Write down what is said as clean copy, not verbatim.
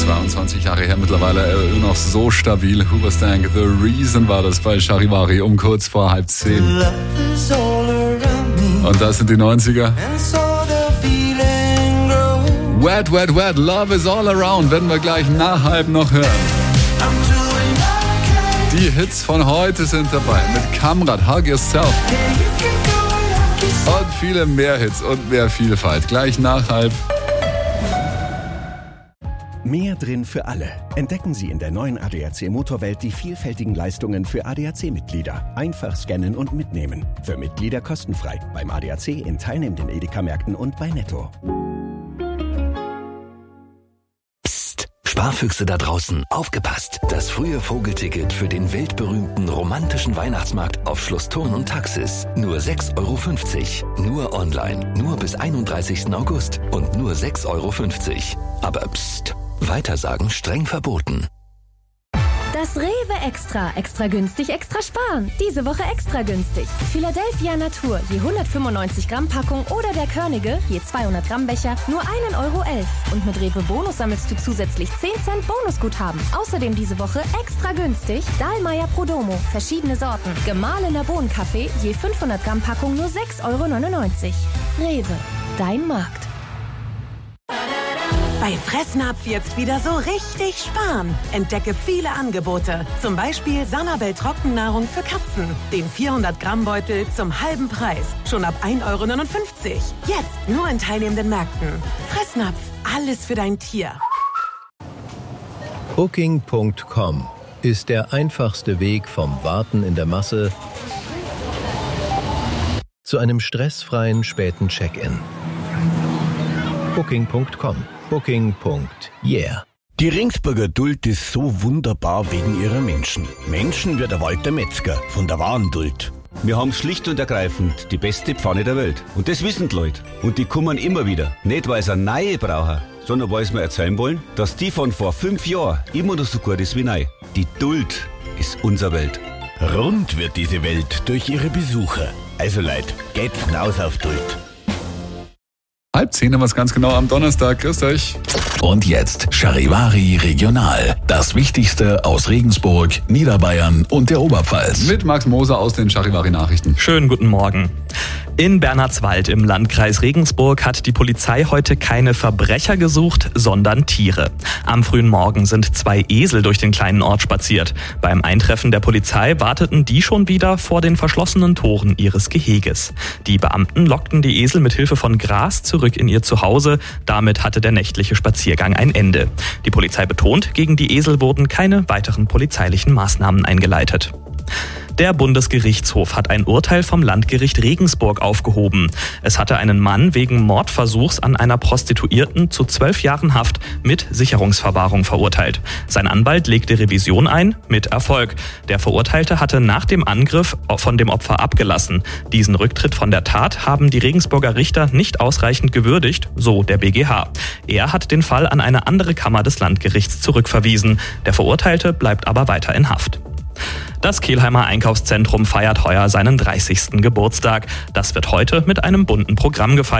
22 Jahre her mittlerweile, immer noch so stabil. Hoobastank, The Reason war das bei Charivari um kurz vor 9:30. Und das sind die 90er. Wet, wet, wet, love is all around, werden wir gleich nach 9:30 noch hören. Die Hits von heute sind dabei mit Kamrat, Hug Yourself. Und viele mehr Hits und mehr Vielfalt. Gleich nach 9:30. Mehr drin für alle. Entdecken Sie in der neuen ADAC Motorwelt die vielfältigen Leistungen für ADAC-Mitglieder. Einfach scannen und mitnehmen. Für Mitglieder kostenfrei. Beim ADAC in teilnehmenden Edeka-Märkten und bei Netto. Psst, Sparfüchse da draußen, aufgepasst! Das frühe Vogelticket für den weltberühmten romantischen Weihnachtsmarkt auf Schloss Thurn und Taxis. Nur 6,50 €. Nur online. Nur bis 31. August. Und nur 6,50 €. Aber psst, weitersagen streng verboten. Das Rewe Extra. Extra günstig, extra sparen. Diese Woche extra günstig. Philadelphia Natur, je 195 Gramm Packung oder der Körnige, je 200 Gramm Becher, nur 1,11 €. Und mit Rewe Bonus sammelst du zusätzlich 10 Cent Bonusguthaben. Außerdem diese Woche extra günstig Dahlmeier Prodomo, verschiedene Sorten. Gemahlener Bohnenkaffee, je 500 Gramm Packung, nur 6,99 €. Rewe, dein Markt. Bei Fressnapf jetzt wieder so richtig sparen. Entdecke viele Angebote. Zum Beispiel Sanabel Trockennahrung für Katzen. Den 400 Gramm Beutel zum halben Preis. Schon ab 1,59 €. Jetzt nur in teilnehmenden Märkten. Fressnapf, alles für dein Tier. Booking.com ist der einfachste Weg vom Warten in der Masse zu einem stressfreien späten Check-in. Booking.com. Booking.yeah. Die Ringsburger Duld ist so wunderbar wegen ihrer Menschen. Menschen wie der Walter Metzger von der wahren Duld. Wir haben schlicht und ergreifend die beste Pfanne der Welt. Und das wissen die Leute. Und die kommen immer wieder. Nicht, weil sie eine neue brauchen, sondern weil sie mir erzählen wollen, dass die von vor 5 Jahren immer noch so gut ist wie neu. Die Duld ist unsere Welt. Rund wird diese Welt durch ihre Besucher. Also Leute, geht's hinaus auf Duld. 9:30 haben wir es ganz genau am Donnerstag. Grüßt euch. Und jetzt Charivari Regional. Das Wichtigste aus Regensburg, Niederbayern und der Oberpfalz. Mit Max Moser aus den Charivari-Nachrichten. Schönen guten Morgen. In Bernhardswald im Landkreis Regensburg hat die Polizei heute keine Verbrecher gesucht, sondern Tiere. Am frühen Morgen sind 2 Esel durch den kleinen Ort spaziert. Beim Eintreffen der Polizei warteten die schon wieder vor den verschlossenen Toren ihres Geheges. Die Beamten lockten die Esel mit Hilfe von Gras zurück in ihr Zuhause. Damit hatte der nächtliche Spaziergang ein Ende. Die Polizei betont, gegen die Esel wurden keine weiteren polizeilichen Maßnahmen eingeleitet. Der Bundesgerichtshof hat ein Urteil vom Landgericht Regensburg aufgehoben. Es hatte einen Mann wegen Mordversuchs an einer Prostituierten zu 12 Jahren Haft mit Sicherungsverwahrung verurteilt. Sein Anwalt legte Revision ein, mit Erfolg. Der Verurteilte hatte nach dem Angriff von dem Opfer abgelassen. Diesen Rücktritt von der Tat haben die Regensburger Richter nicht ausreichend gewürdigt, so der BGH. Er hat den Fall an eine andere Kammer des Landgerichts zurückverwiesen. Der Verurteilte bleibt aber weiter in Haft. Das Kelheimer Einkaufszentrum feiert heuer seinen 30. Geburtstag. Das wird heute mit einem bunten Programm gefeiert.